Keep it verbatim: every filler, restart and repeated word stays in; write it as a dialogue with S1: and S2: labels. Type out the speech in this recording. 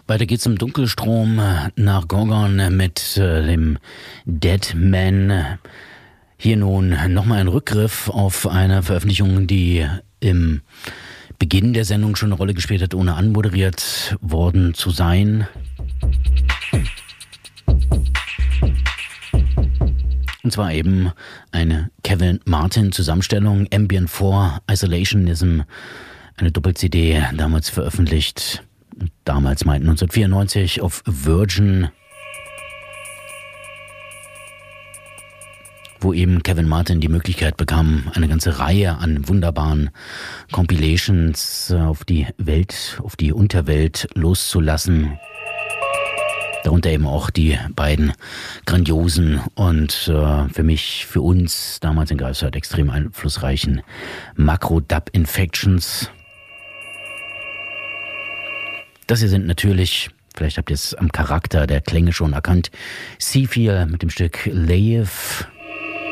S1: Weiter geht's im Dunkelstrom nach Gorgon mit äh, dem Dead Man. Hier nun nochmal ein Rückgriff auf eine Veröffentlichung, die im Beginn der Sendung schon eine Rolle gespielt hat, ohne anmoderiert worden zu sein. Und zwar eben eine Kevin Martin Zusammenstellung, Ambient vier, Isolationism, eine Doppel-C D, damals veröffentlicht, damals meint neunzehnhundertvierundneunzig auf Virgin, wo eben Kevin Martin die Möglichkeit bekam, eine ganze Reihe an wunderbaren Compilations auf die Welt, auf die Unterwelt loszulassen. Darunter eben auch die beiden grandiosen und äh, für mich, für uns damals in Greifswald extrem einflussreichen Makro-Dub-Infections. Das hier sind natürlich, vielleicht habt ihr es am Charakter der Klänge schon erkannt, Seafield mit dem Stück Leif.